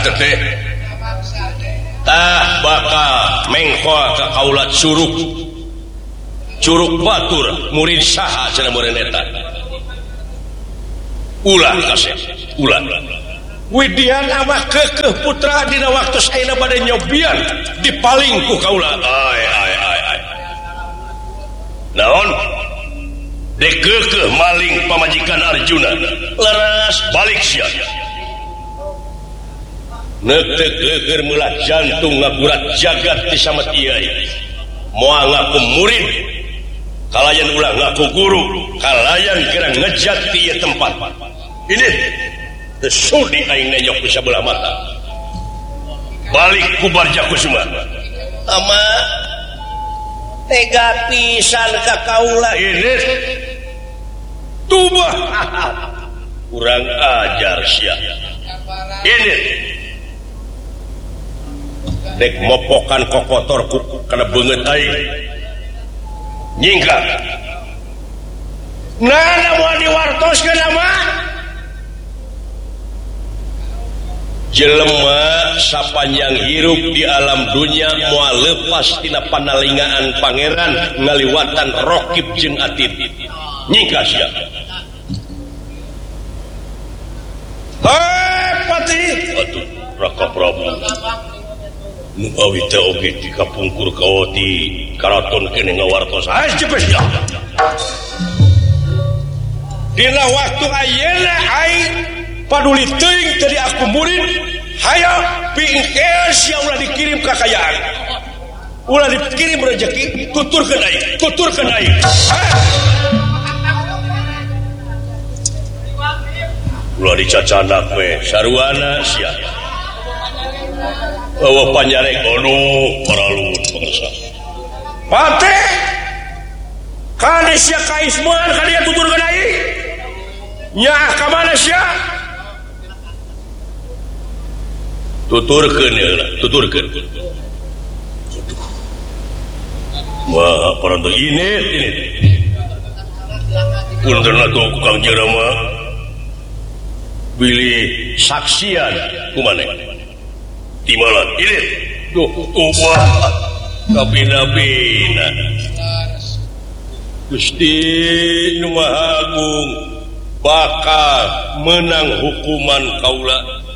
teteh tah bakal mengkoa ka kaula curug batur murid saha cenah murid eta ulah kasih ulah Widian amah kekeh putra dina waktu saena bade nyobian dipaling ku kaula ay naon dek kekeh maling pamajikan Arjuna leras balik sia neuteuk leueur meulah jantung ngagurat jagat ti samatiai moal ngaku murid kalayan ulah ngaku guru kalayan kira ngejat ti ieu tempat ini sudi aing nenyok ku sabelah mata balik ku Barja Kusuma ama tega pisan ka kaula ini tubah kurang ajar sia ini dek mopokan kokotorku kana beungeut aing nyingkat nah moal diwartoskeun mah jelema sapanjang hirup di alam dunia moal leupas tina panalingaan pangeran ngaliwatan Raqib jeung Atid nyingkat sia pati atuh Raka Prabu nu awi teh oge dikapungkur ka di karaton kene ngawartos cepet ya dina waktu ayeuna aing paduli teuing tadi aku murid hayang pingkel sia ulah dikirim kakayaan ulah dikirim rezeki tuturkeun aing ulah dicacanak we sarwana sia bawa panjarek paralut pengersa pate kane sia kaisman kane tuturkeun aing nya ka mana sia tuturkeun wah paranto ini punten atuh Kang Jerama pilih saksian kumaneh di malam ini tuh wah kapina Gusti Nu Maha Agung bakal menang hukuman kaula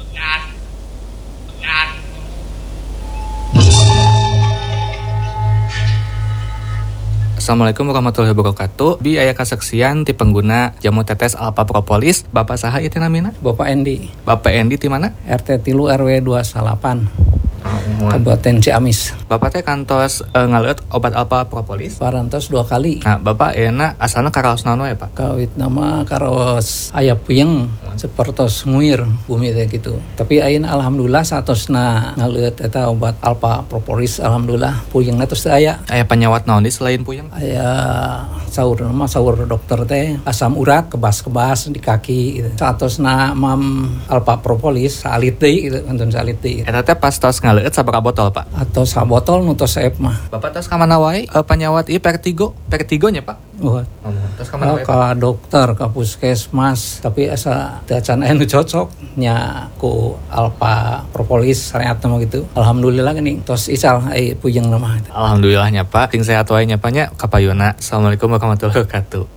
Assalamualaikum warahmatullahi wabarakatuh. Bi aya kasaksian ti pengguna jamu tetes Alpha Propolis. Bapak saha ieu teh namina? Bapak Endi. Bapak Endi ti mana? RT 3 RW 28. Kabupaten Ciamis. Bapak teh kantos ngaleut obat Alpha Propolis? Parantos 2 kali. Nah, Bapak euna asalna karaos naon we, Pak? Kawit nama karaos aya puyeng sapertos nguir bumi teh gitu. Tapi ayeuna alhamdulillah satosna ngaleut eta obat Alpha Propolis alhamdulillah puyengna tos teu aya. Aya penyawat naon di selain puyeng? Aya saur dokter teh asam urat kebas-kebas di kaki gitu. Satosna mam Alpha Propolis salit deui gitu, antun salit deui. Eta teh pas tos ngaleut sabaraha botol, Pak? Atau sabotol nu tos saep mah. Bapak tos ka mana wae penyawat ieu Vertigo nya, Pak? Tos ka mana wae? Ka dokter, ka puskesmas, tapi asa teu acan aya nu cocok nya ku Alpha Propolis sareat mah gitu. Alhamdulillah geuning tos ical ai puyeng mah. Alhamdulillah nya, Pak. Ting sehat wae nya, Pak nya. Kapayuna. Assalamualaikum warahmatullahi wabarakatuh.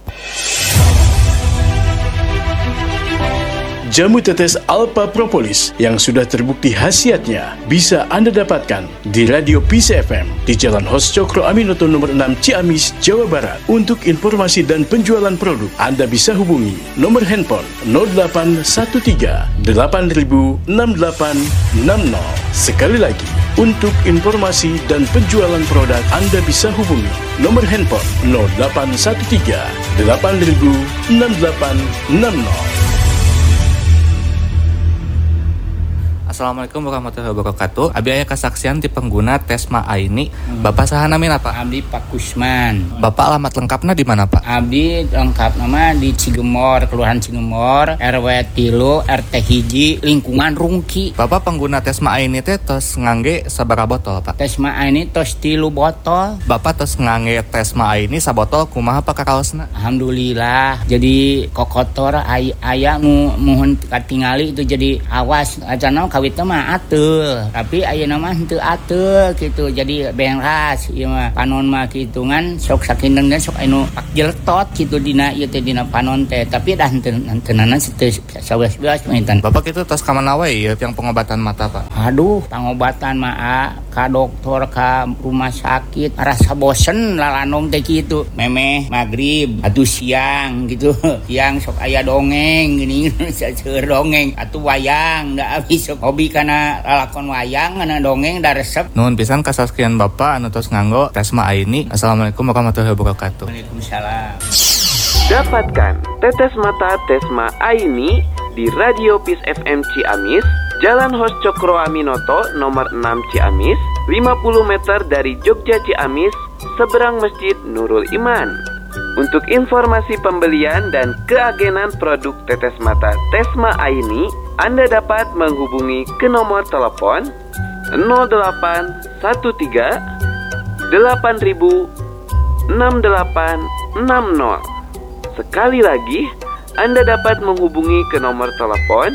Jamu tetes Alpha Propolis yang sudah terbukti khasiatnya bisa Anda dapatkan di Radio Peace FM di Jalan Hos Cokro Aminoto nomor 6 Ciamis, Jawa Barat. Untuk informasi dan penjualan produk, Anda bisa hubungi nomor handphone 0813 8000 6860. Sekali lagi, untuk informasi dan penjualan produk, Anda bisa hubungi nomor handphone 0813 8000 6860. Assalamualaikum warahmatullahi wabarakatuh. Abi aya kasaksian ti pengguna Tesma Aini. Bapak saha namina, Pak? Abdi Pak Kusman. Bapak alamat lengkapna di mana, Pak? Abdi lengkap nama di Cigemor, Kelurahan Cigemor, RW 3, RT 1, lingkungan Rungki. Bapak pengguna Tesma Aini teh tos ngangge sabaraha botol, Pak? Tesma Aini tos 3 botol. Bapak tos ngangge Tesma Aini sabotol kumaha Pak kakaosna? Alhamdulillah. Jadi kokotor aya mohon katingali itu jadi awas acan kawit mah atul, tapi ayeuna mah henteu atul gitu. Jadi beras ieu mah panon mah kitu ngan sok sakinten sok anu pakjeltot kitu dina ieu teh dina panon teh, tapi dah henteunan teu saweas-weas maintan. Bapak itu tos ka mana wae ya yang pengobatan mata, Pak? Aduh, pengobatan mah ka dokter, ka rumah sakit, rasa bosen lalanom teh kitu. Memeh magrib atuh siang gitu. Siang sok aya dongeng gini saeur dongeng atuh wayang da abis sok hobi kana lalakon wayang kana dongeng da resep. Nuhun pisan kasaskian Bapak anu tos nganggo Tesma Aini. Assalamualaikum warahmatullahi wabarakatuh. Waalaikumsalam. Dapatkan tetes mata Tesma Aini di Radio Peace FM Ciamis, Jalan Hos Cokro Aminoto nomor 6 Ciamis, 50 meter dari Jogja Ciamis, seberang Masjid Nurul Iman. Untuk informasi pembelian dan keagenan produk tetes mata Tesma Aini, Anda dapat menghubungi ke nomor telepon 0813 8000 6860. Sekali lagi, Anda dapat menghubungi ke nomor telepon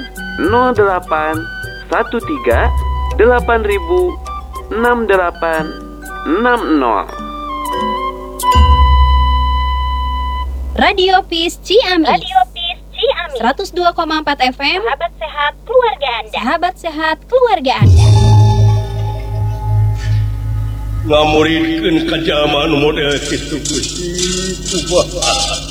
0813 8000 6860. Radio Peace Ciamis. 102,4 FM. Sahabat sehat keluarga Anda. Sahabat sehat keluarga Anda. Ngamuridkeun ka jalma nu model kitu Gusti.